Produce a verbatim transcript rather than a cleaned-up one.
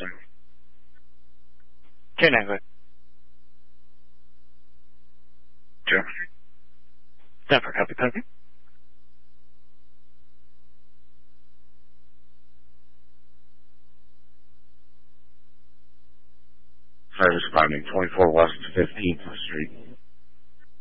sir. K nine, go ahead. Sure. Stanford, copy, copy. Sorry, responding. twenty-four West fifteenth Street.